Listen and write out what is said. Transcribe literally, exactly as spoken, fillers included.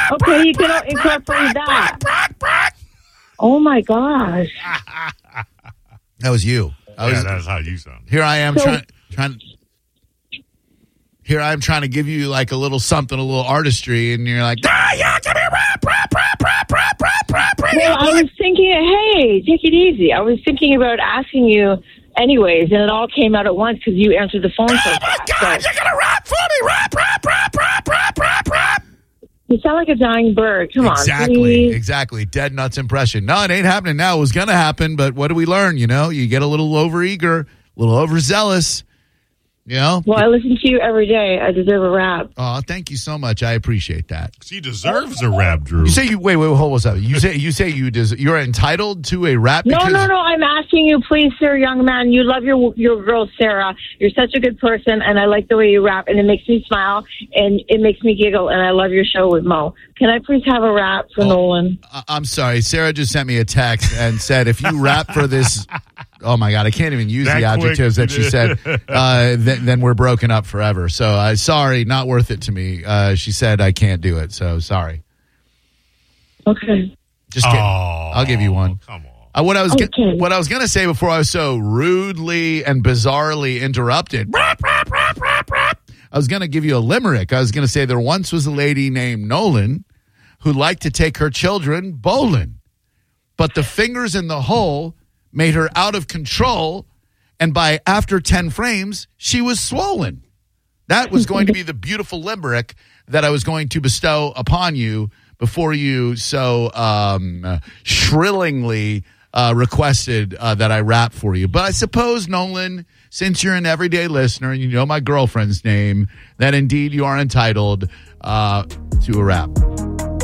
Okay, you can incorporate that. Oh, my gosh. That was you. I was, yeah, that's how you sound. Here I am So, trying, trying. Here I am trying to give you like a little something, a little artistry, and you're like, ah, yeah, give me rap, rap, rap, rap, rap, rap, rap, rap. Well, I was thinking, hey, take it easy. I was thinking about asking you anyways, and it all came out at once because you answered the phone. Oh so my fast. God, So, you're gonna rap for me, rap, rap, rap, rap, rap, rap, rap. you sound like a dying bird. Come Exactly, on, please. exactly. Dead nuts impression. No, it ain't happening now. It was gonna happen, but what do we learn? You know, you get a little overeager, a little overzealous. You know? Well, I listen to you every day. I deserve a rap. Oh, thank you so much. I appreciate that. She deserves a rap, Drew. You say you wait, wait, hold on a second. You say you say you des- you're entitled to a rap. No, because- no, no. I'm asking you, please, sir, young man. You love your your girl, Sarah. You're such a good person, and I like the way you rap, and it makes me smile, and it makes me giggle, and I love your show with Mo. Can I please have a rap for Oh, Nolan? I- I'm sorry. Sarah just sent me a text and said if you rap for this, oh my God, I can't even use That the quick. adjectives that she said. Uh, th- then we're broken up forever. So uh, sorry, not worth it to me. Uh, she said I can't do it. So sorry. Okay. Just kidding. Oh, I'll give you one. Come on. Uh, what I was Okay. go- what I was gonna say before I was so rudely and bizarrely interrupted. Rap, rap, rap, rap, rap. I was gonna give you a limerick. I was gonna say there once was a lady named Nolan who liked to take her children bowling, but the fingers in the hole made her out of control, and by after ten frames, she was swollen. That was going to be the beautiful limerick that I was going to bestow upon you before you so um, uh, shrillingly uh, requested uh, that I rap for you. But I suppose, Nolan, since you're an everyday listener and you know my girlfriend's name, that indeed you are entitled uh, to a rap.